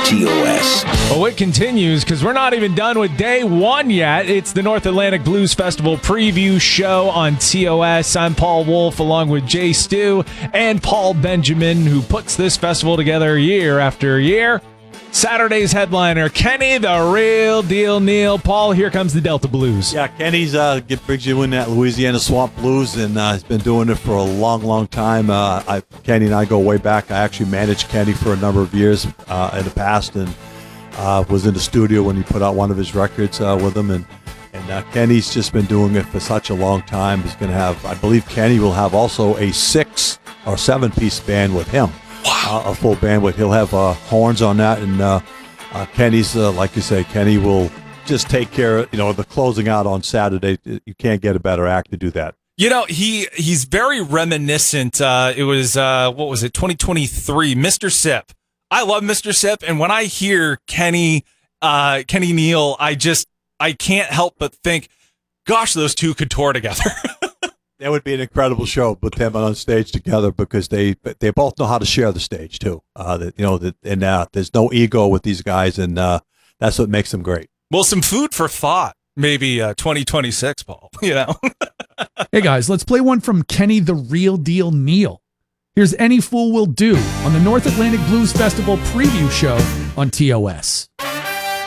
TOS. Well, it continues because we're not even done with day one yet. It's the North Atlantic Blues Festival preview show on TOS. I'm Paul Wolf along with Jay Stu and Paul Benjamin, who puts this festival together year after year. Saturday's headliner, Kenny the Real Deal Neal. Paul, here comes the Delta Blues. Yeah, Kenny's brings you in that Louisiana Swamp Blues, and he's been doing it for a long, long time. Kenny and I go way back. I actually managed Kenny for a number of years in the past, and was in the studio when he put out one of his records with him. And Kenny's just been doing it for such a long time. He's going to have, I believe Kenny will have also a 6 or 7-piece band with him. Wow. A full band with. He'll have horns on that, and Kenny's like you say, Kenny will just take care of the closing out on Saturday. You can't get a better act to do that. He's very reminiscent. It was 2023, Mr. Sip. I love Mr. Sip, and when I hear Kenny Neal, I can't help but think, gosh, those two could tour together. That would be an incredible show, put them on stage together, because they both know how to share the stage too. There's no ego with these guys, and that's what makes them great. Well, some food for thought, maybe 2026, Paul. Hey guys, let's play one from Kenny the Real Deal Neal. Here's Any Fool Will Do on the North Atlantic Blues Festival preview show on TOS.